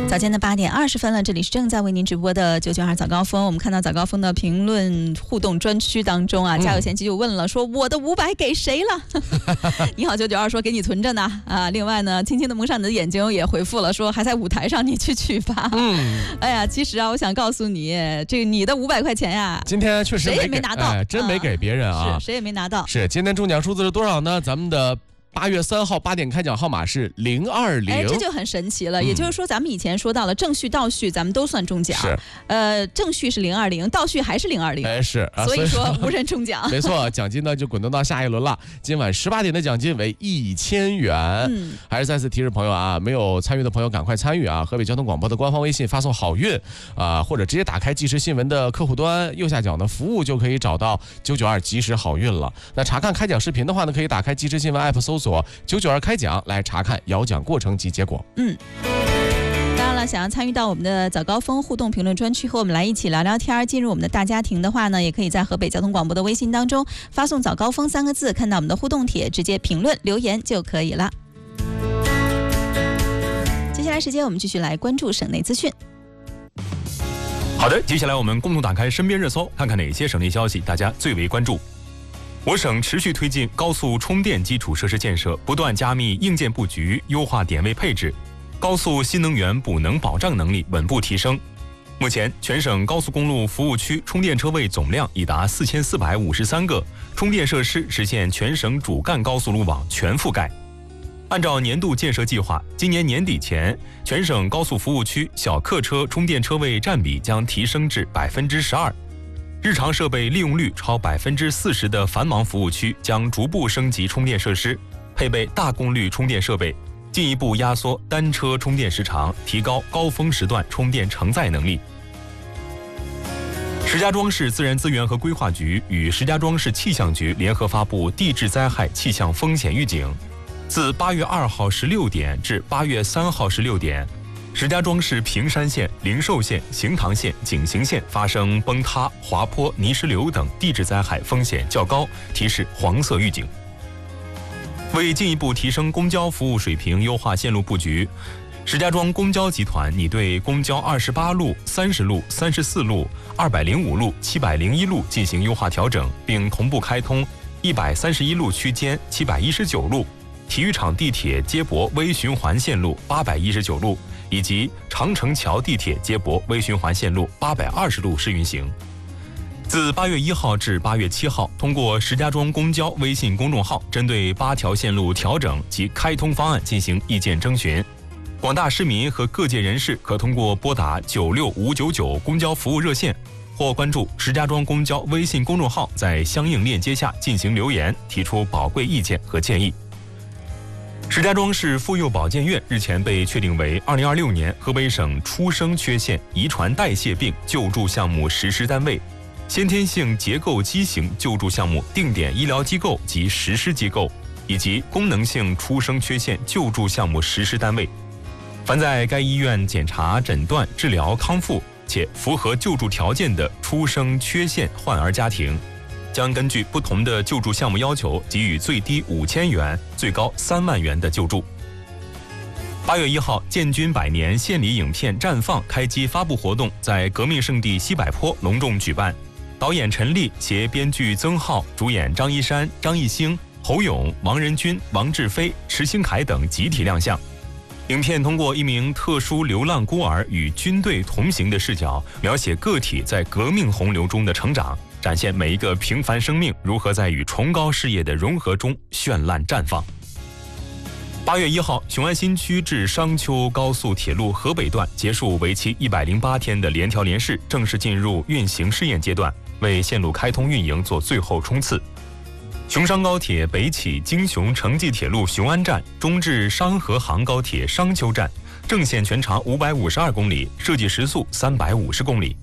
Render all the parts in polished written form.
早间的8点20分了，这里是正在为您直播的992早高峰。我们看到早高峰的评论互动专区当中啊，家有贤妻就问了，说我的500给谁了？你好992说给你存着呢啊。另外呢，轻轻的蒙上你的眼睛也回复了，说还在舞台上，你去取吧。哎呀，其实啊，我想告诉你，这个你的500块钱呀， 今天确实谁也没拿到， 真没给别人啊， 是谁也没拿到。 是今天中奖数字是多少呢？咱们的8月3号8点开奖号码是020， 哎，这就很神奇了。也就是说，咱们以前说到了正序、倒序，咱们都算中奖。 是， 正序是020，倒序还是020。 哎，是啊， 所以说无人中奖。 没错，奖金呢就滚动到下一轮了。今晚18点的奖金为1000元。还是再次提示朋友啊，没有参与的朋友赶快参与啊！河北交通广播的官方微信发送好运啊，或者直接打开即时新闻的客户端右下角的服务就可以找到992即时好运了。那查看开奖视频的话呢，可以打开即时新闻 app 搜索992开奖来查看摇奖过程及结果。 当然了，想要参与到我们的早高峰互动评论专区，和我们来一起聊聊天，进入我们的大家庭的话呢，也可以在河北交通广播的微信当中发送早高峰3个字，看到我们的互动帖，直接评论留言就可以了。接下来时间我们继续来关注省内资讯。 好的，接下来我们共同打开身边热搜，看看哪些省内消息大家最为关注。我省持续推进高速充电基础设施建设，不断加密硬件布局，优化点位配置，高速新能源补能保障能力稳步提升。目前，全省高速公路服务区充电车位总量已达4453个，充电设施实现全省主干高速路网全覆盖。按照年度建设计划，今年年底前，全省高速服务区小客车充电车位占比将提升至12%。日常设备利用率超40%的繁忙服务区将逐步升级充电设施，配备大功率充电设备，进一步压缩单车充电时长，提高高峰时段充电承载能力。石家庄市自然资源和规划局与石家庄市气象局联合发布地质灾害气象风险预警，自8月2号16点至8月3号16点，石家庄市平山县、灵寿县、行塘县、景行县发生崩塌、滑坡、泥石流等地质灾害风险较高，提示黄色预警。为进一步提升公交服务水平，优化线路布局，石家庄公交集团拟对公交28路、30路、34路、205路、701路进行优化调整，并同步开通131路区间、719路、体育场地铁接驳微循环线路819路以及长城桥地铁接驳微循环线路820路试运行。自8月1号至8月7号，通过石家庄公交微信公众号，针对8条线路调整及开通方案进行意见征询。广大市民和各界人士可通过拨打96599公交服务热线，或关注石家庄公交微信公众号，在相应链接下进行留言，提出宝贵意见和建议。石家庄市妇幼保健院日前被确定为2026年河北省出生缺陷遗传代谢病救助项目实施单位、先天性结构畸形救助项目定点医疗机构及实施机构，以及功能性出生缺陷救助项目实施单位。凡在该医院检查、诊断、治疗、康复且符合救助条件的出生缺陷患儿家庭，将根据不同的救助项目要求，给予最低5000元、最高3万元的救助。8月1号，建军100年献礼影片绽放开机发布活动在革命圣地西柏坡隆重举办，导演陈立携编剧曾浩，主演张一山、张艺兴、侯勇、王仁君、王志飞、池星凯等集体亮相。影片通过一名特殊流浪孤儿与军队同行的视角，描写个体在革命洪流中的成长，展现每一个平凡生命如何在与崇高事业的融合中绚烂绽放。8月1号，雄安新区至商丘高速铁路河北段结束为期108天的联调联试，正式进入运行试验阶段，为线路开通运营做最后冲刺。雄商高铁北起京雄城际铁路雄安站，中至商河杭高铁商丘站，正线全长552公里，设计时速350公里。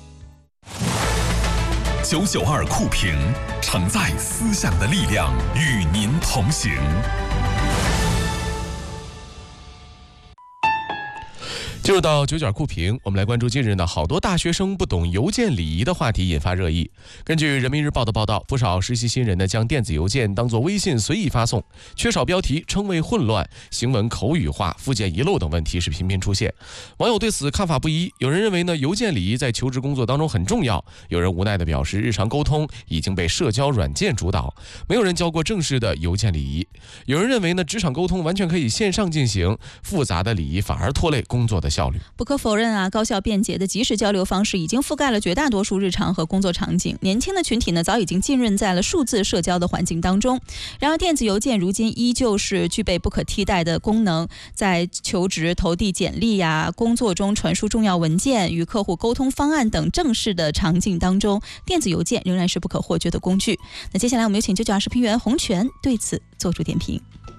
992酷评，承载思想的力量，与您同行。 进入到九点酷评，我们来关注近日呢，好多大学生不懂邮件礼仪的话题引发热议。根据人民日报的报道，不少实习新人呢将电子邮件当作微信随意发送，缺少标题，称谓混乱，行文口语化，附件遗漏等问题是频频出现。网友对此看法不一，有人认为呢邮件礼仪在求职工作当中很重要，有人无奈地表示日常沟通已经被社交软件主导，没有人教过正式的邮件礼仪。有人认为呢职场沟通完全可以线上进行，复杂的礼仪反而拖累工作的效率。 不可否认啊，高效便捷的即时交流方式已经覆盖了绝大多数日常和工作场景。年轻的群体呢，早已经浸润在了数字社交的环境当中。然而，电子邮件如今依旧是具备不可替代的功能，在求职、投递简历呀、工作中传输重要文件、与客户沟通方案等正式的场景当中，电子邮件仍然是不可或缺的工具。那接下来我们有请992视频员洪泉对此做出点评。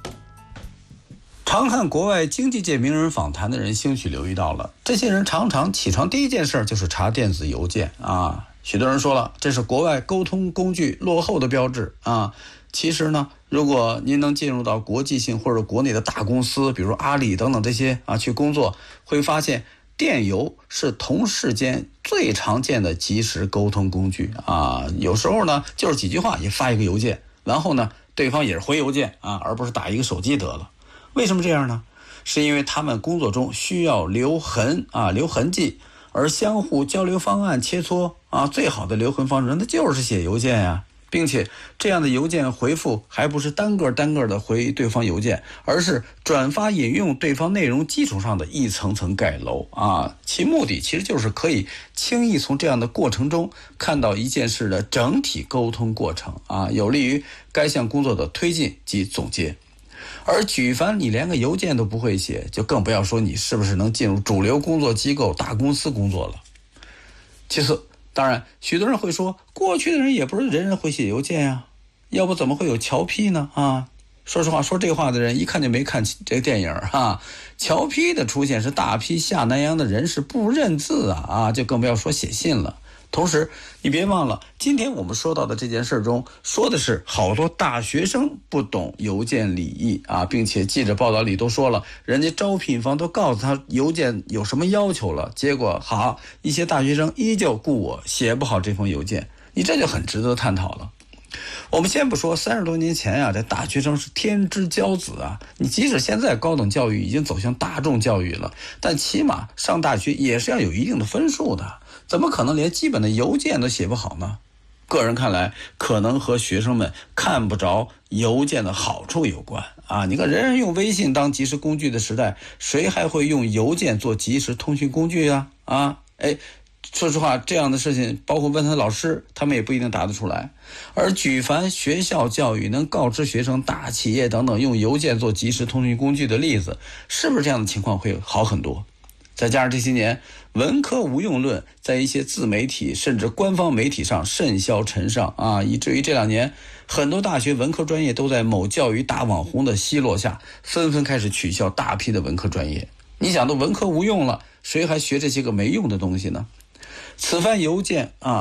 常看国外经济界名人访谈的人兴许留意到了，这些人常常起床第一件事就是查电子邮件啊。许多人说了，这是国外沟通工具落后的标志啊。其实呢，如果您能进入到国际性或者国内的大公司，比如阿里等等这些啊去工作，会发现电邮是同事间最常见的即时沟通工具啊。有时候呢就是几句话也发一个邮件，然后呢对方也是回邮件啊，而不是打一个手机得了。为什么这样呢？是因为他们工作中需要留痕迹，而相互交流方案切磋啊，最好的留痕方式那就是写邮件呀，并且这样的邮件回复还不是单个的回对方邮件，而是转发引用对方内容基础上的一层层盖楼啊。其目的其实就是可以轻易从这样的过程中看到一件事的整体沟通过程啊，有利于该项工作的推进及总结。而举凡你连个邮件都不会写，就更不要说你是不是能进入主流工作机构大公司工作了。其次，当然许多人会说，过去的人也不是人人会写邮件呀，要不怎么会有乔批呢啊？说实话，说这话的人一看就没看这个电影啊。乔批的出现是大批下南洋的人士不认字啊，就更不要说写信了。同时你别忘了，今天我们说到的这件事中说的是好多大学生不懂邮件礼仪啊，并且记者报道里都说了，人家招聘方都告诉他邮件有什么要求了，结果好，一些大学生依旧故我，写不好这封邮件，你这就很值得探讨了。我们先不说30多年前啊，这大学生是天之骄子啊，你即使现在高等教育已经走向大众教育了，但起码上大学也是要有一定的分数的，怎么可能连基本的邮件都写不好呢？个人看来，可能和学生们看不着邮件的好处有关啊。你看，人人用微信当即时工具的时代，谁还会用邮件做即时通讯工具啊？说实话，这样的事情包括问他的老师，他们也不一定答得出来。而举凡学校教育能告知学生大企业等等用邮件做即时通讯工具的例子，是不是这样的情况会好很多？再加上这些年文科无用论在一些自媒体甚至官方媒体上甚嚣尘上啊，以至于这2年很多大学文科专业都在某教育大网红的奚落下，纷纷开始取消大批的文科专业。你想都文科无用了，谁还学这些个没用的东西呢？此番邮件啊